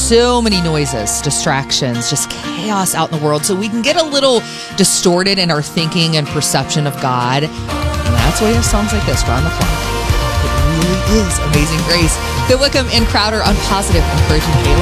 so many noises, distractions, just chaos out in the world. So we can get a little distorted in our thinking and perception of God. And that's why you have songs like this, Round the Clock. It really is Amazing Grace. Phil Wickham and Crowder on Positive Encouraging Halo.